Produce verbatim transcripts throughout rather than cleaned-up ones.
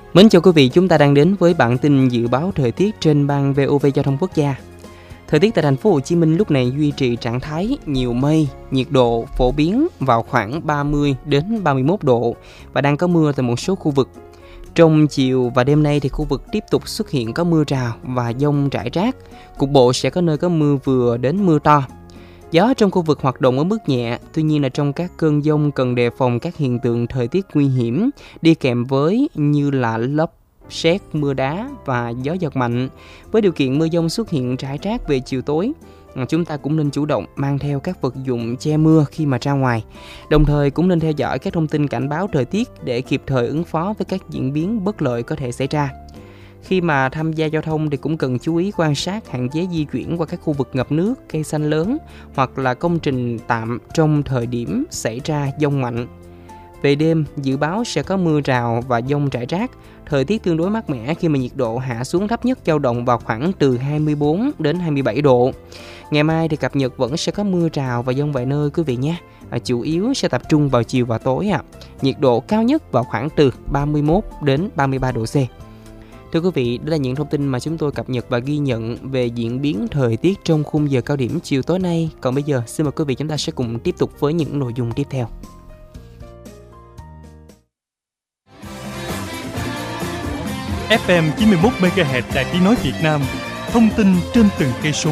Mến chào quý vị, chúng ta đang đến với bản tin dự báo thời tiết trên ban vê o vê Giao thông Quốc gia. Thời tiết tại thành phố Hồ Chí Minh lúc này duy trì trạng thái nhiều mây, nhiệt độ phổ biến vào khoảng ba mươi đến ba mươi mốt độ và đang có mưa tại một số khu vực. Trong chiều và đêm nay thì khu vực tiếp tục xuất hiện có mưa rào và dông rải rác, cục bộ sẽ có nơi có mưa vừa đến mưa to. Gió trong khu vực hoạt động ở mức nhẹ, tuy nhiên là trong các cơn dông cần đề phòng các hiện tượng thời tiết nguy hiểm đi kèm với như là lốc, sét, mưa đá và gió giật mạnh. Với điều kiện mưa dông xuất hiện rải rác về chiều tối, chúng ta cũng nên chủ động mang theo các vật dụng che mưa khi mà ra ngoài. Đồng thời cũng nên theo dõi các thông tin cảnh báo thời tiết để kịp thời ứng phó với các diễn biến bất lợi có thể xảy ra. Khi mà tham gia giao thông thì cũng cần chú ý quan sát hạn chế di chuyển qua các khu vực ngập nước, cây xanh lớn hoặc là công trình tạm trong thời điểm xảy ra dông mạnh. Về đêm, dự báo sẽ có mưa rào và dông rải rác, thời tiết tương đối mát mẻ khi mà nhiệt độ hạ xuống thấp nhất dao động vào khoảng từ hai mươi bốn đến hai mươi bảy độ. Ngày mai thì cập nhật vẫn sẽ có mưa rào và dông vài nơi quý vị nhé. À, chủ yếu sẽ tập trung vào chiều và tối ạ. À. Nhiệt độ cao nhất vào khoảng từ ba mươi mốt đến ba mươi ba độ C. Thưa quý vị, đó là những thông tin mà chúng tôi cập nhật và ghi nhận về diễn biến thời tiết trong khung giờ cao điểm chiều tối nay. Còn bây giờ, xin mời quý vị chúng ta sẽ cùng tiếp tục với những nội dung tiếp theo. ép em chín mươi mốt mê ga héc Đài Tiếng nói Việt Nam, thông tin trên từng cây số.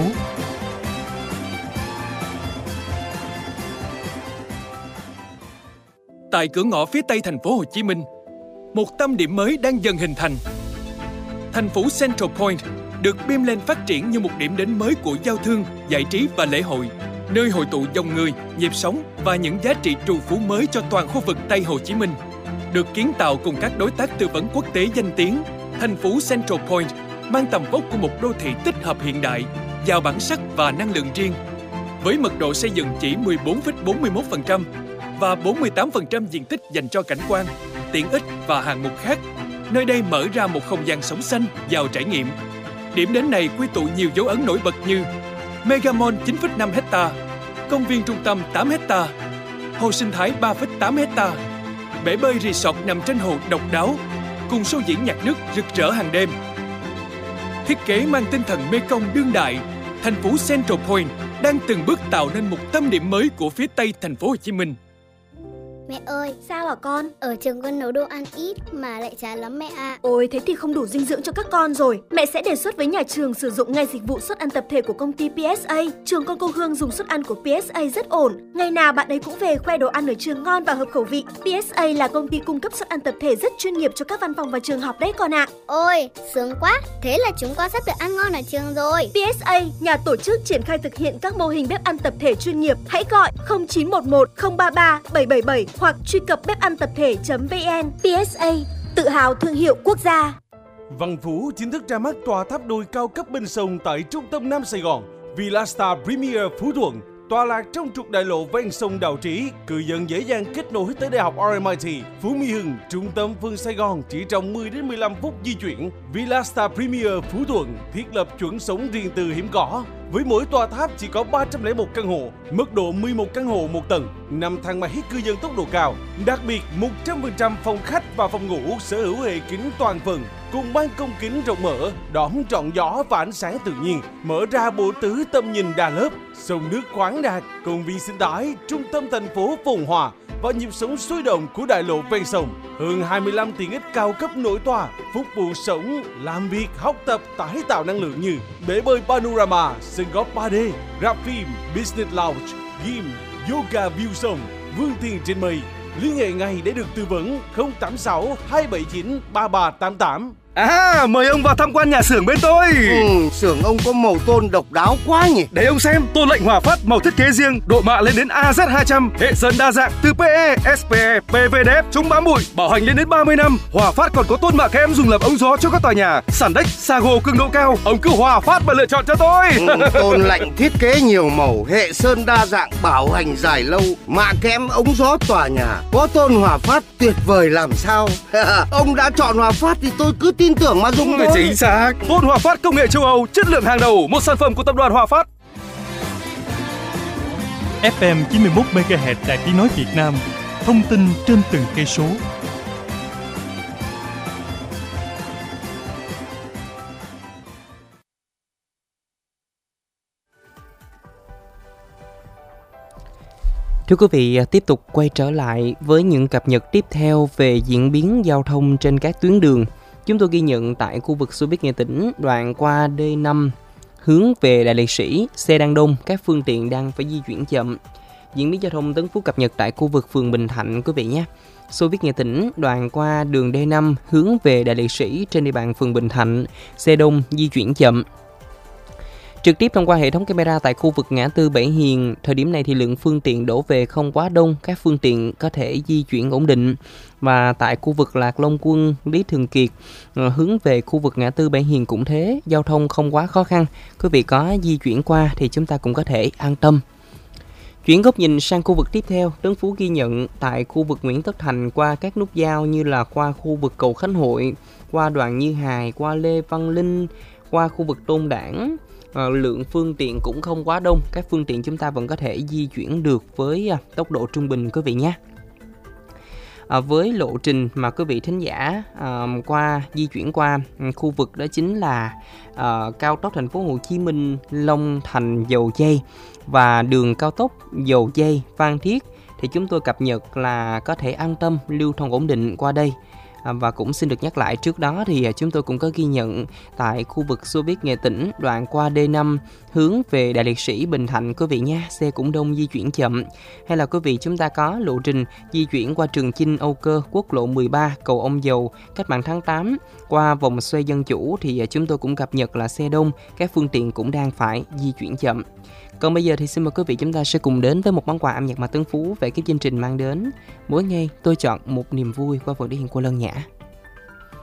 Tại cửa ngõ phía Tây thành phố Hồ Chí Minh, một tâm điểm mới đang dần hình thành. Thành phố Central Point được bim lên phát triển như một điểm đến mới của giao thương, giải trí và lễ hội, nơi hội tụ dòng người, nhịp sống và những giá trị trù phú mới cho toàn khu vực Tây Hồ Chí Minh. Được kiến tạo cùng các đối tác tư vấn quốc tế danh tiếng, thành phố Central Point mang tầm vóc của một đô thị tích hợp hiện đại, giàu bản sắc và năng lượng riêng. Với mật độ xây dựng chỉ mười bốn phẩy bốn mươi mốt phần trăm và bốn mươi tám phần trăm diện tích dành cho cảnh quan, tiện ích và hạng mục khác, nơi đây mở ra một không gian sống xanh, giàu trải nghiệm. Điểm đến này quy tụ nhiều dấu ấn nổi bật như Mega Mall chín phẩy năm hectare, công viên trung tâm tám hectare, hồ sinh thái ba phẩy tám hectare, bể bơi resort nằm trên hồ độc đáo, cùng show diễn nhạc nước rực rỡ hàng đêm. Thiết kế mang tinh thần Mekong đương đại, thành phố Central Point đang từng bước tạo nên một tâm điểm mới của phía Tây thành phố Hồ Chí Minh. Mẹ ơi, sao hả con? Ở trường con nấu đồ ăn ít mà lại chán lắm mẹ ạ. Ôi, thế thì không đủ dinh dưỡng cho các con rồi. Mẹ sẽ đề xuất với nhà trường sử dụng ngay dịch vụ suất ăn tập thể của công ty pê ét a. Trường con cô Hương dùng suất ăn của pê ét a rất ổn. Ngày nào bạn ấy cũng về khoe đồ ăn ở trường ngon và hợp khẩu vị. pê ét a là công ty cung cấp suất ăn tập thể rất chuyên nghiệp cho các văn phòng và trường học đấy con ạ. Ôi, sướng quá. Thế là chúng con sắp được ăn ngon ở trường rồi. pê ét a, nhà tổ chức triển khai thực hiện các mô hình bếp ăn tập thể chuyên nghiệp. Hãy gọi không chín một một không ba ba bảy bảy bảy hoặc truy cập bếp ăn tập thể chấm vn. pê ét a, tự hào thương hiệu quốc gia. Văn Phú chính thức ra mắt tòa tháp đôi cao cấp bên sông tại trung tâm Nam Sài Gòn. Villa Star Premier Phú Thuận, tọa lạc trong trục đại lộ ven sông Đào Trí, cư dân dễ dàng kết nối tới Đại học rờ em i tê, Phú Mỹ Hưng, trung tâm phương Sài Gòn chỉ trong mười đến mười lăm phút di chuyển. Villa Star Premier Phú Thuận thiết lập chuẩn sống riêng tư hiếm có. Với mỗi tòa tháp chỉ có ba trăm lẻ một căn hộ, mức độ mười một căn hộ một tầng, năm thang máy cư dân tốc độ cao. Đặc biệt, một trăm phần trăm phòng khách và phòng ngủ sở hữu hệ kính toàn phần, cùng ban công kính rộng mở, đón trọn gió và ánh sáng tự nhiên, mở ra bộ tứ tầm nhìn đa lớp, sông nước khoáng đạt, công viên sinh thái, trung tâm thành phố phồn hoa và nhịp sống sôi động của đại lộ ven sông. Hơn hai mươi lăm tiện ích cao cấp nổi tòa, phục vụ sống, làm việc, học tập, tái tạo năng lượng như bể bơi panorama, sân golf ba D, rạp phim, business lounge, gym, yoga view sông, vươn tiền trên mây. Liên hệ ngay để được tư vấn không tám sáu hai bảy chín ba ba tám tám. À, mời ông vào tham quan nhà xưởng bên tôi. Ừ, xưởng ông có màu tôn độc đáo quá nhỉ. Để ông xem, tôn lệnh Hòa Phát màu thiết kế riêng, độ mạ lên đến a zét hai trăm, hệ sơn đa dạng từ pê e, ét pê e, pê vê đê ép, chống bám bụi, bảo hành lên đến ba mươi năm. Hòa Phát còn có tôn mạ kẽm dùng làm ống gió cho các tòa nhà, sàn đếch, sago cường độ cao. Ông cứ Hòa Phát mà lựa chọn cho tôi. Ừ, tôn lệnh thiết kế nhiều màu, hệ sơn đa dạng, bảo hành dài lâu, mạ kẽm ống gió tòa nhà. Có tôn Hòa Phát tuyệt vời làm sao. Ông đã chọn Hòa Phát thì tôi cứ tin tưởng mà dùng thôi. Chính xác. Tôn Hòa Phát công nghệ châu Âu, chất lượng hàng đầu, một sản phẩm của tập đoàn Hòa Phát. ép em chín mươi mốt mê ga héc Đài Tiếng nói Việt Nam, thông tin trên từng cây số. Thưa quý vị, tiếp tục quay trở lại với những cập nhật tiếp theo về diễn biến giao thông trên các tuyến đường. Chúng tôi ghi nhận tại khu vực Xô Viết Nghệ Tĩnh, đoạn qua D năm hướng về Đại Liệt Sĩ, xe đang đông, các phương tiện đang phải di chuyển chậm. Diễn biến giao thông Tấn Phú cập nhật tại khu vực phường Bình Thạnh quý vị nhé. Xô Viết Nghệ Tĩnh, đoạn qua đường D năm hướng về Đại Liệt Sĩ trên địa bàn phường Bình Thạnh, xe đông di chuyển chậm. Trực tiếp thông qua hệ thống camera tại khu vực ngã tư Bảy Hiền, thời điểm này thì lượng phương tiện đổ về không quá đông, các phương tiện có thể di chuyển ổn định. Và tại khu vực Lạc Long Quân, Lý Thường Kiệt hướng về khu vực ngã tư Bảy Hiền cũng thế, giao thông không quá khó khăn. Quý vị có di chuyển qua thì chúng ta cũng có thể an tâm. Chuyển góc nhìn sang khu vực tiếp theo, Tấn Phú ghi nhận tại khu vực Nguyễn Tất Thành qua các nút giao như là qua khu vực cầu Khánh Hội, qua Đoàn Như Hài, qua Lê Văn Linh, qua khu vực Tôn Đản. À, lượng phương tiện cũng không quá đông, các phương tiện chúng ta vẫn có thể di chuyển được với à, tốc độ trung bình quý vị nhé. À, với lộ trình mà quý vị thính giả à, qua di chuyển qua khu vực đó chính là à, cao tốc Thành phố Hồ Chí Minh Long Thành Dầu Giây và đường cao tốc Dầu Giây Phan Thiết, thì chúng tôi cập nhật là có thể an tâm lưu thông ổn định qua đây. Và cũng xin được nhắc lại, trước đó thì chúng tôi cũng có ghi nhận tại khu vực Xô Viết Nghệ Tĩnh, đoạn qua D năm hướng về Đại Liệt Sĩ Bình Thạnh quý vị nha, xe cũng đông di chuyển chậm. Hay là quý vị chúng ta có lộ trình di chuyển qua Trường Chinh, Âu Cơ, quốc lộ mười ba, cầu Ông Dầu, Cách mạng tháng tám, qua vòng xoay Dân Chủ thì chúng tôi cũng cập nhật là xe đông, các phương tiện cũng đang phải di chuyển chậm. Còn bây giờ thì xin mời quý vị chúng ta sẽ cùng đến với một món quà âm nhạc mà Tấn Phú về cái chương trình mang đến. Mỗi ngày tôi chọn một niềm vui qua phần thể hiện của Lân Nhã.